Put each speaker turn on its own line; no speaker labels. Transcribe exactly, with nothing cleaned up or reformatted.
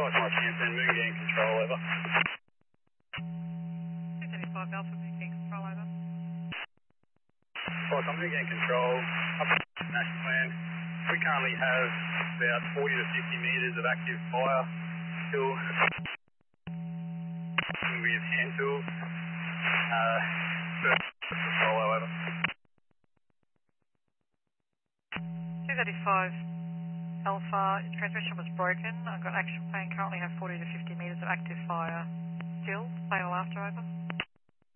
Five five Hampton, Moon Gang Control, over.
two thirty-five Alpha Moon King Control, over.
Five Moon Gang Control, up to National Plan. We currently have about forty to fifty metres of active fire still with hand tools. Uh, control, over.
two thirty-five Alpha, transmission was broken. I've got action plan, currently have forty to fifty metres of active fire still. Final after, over.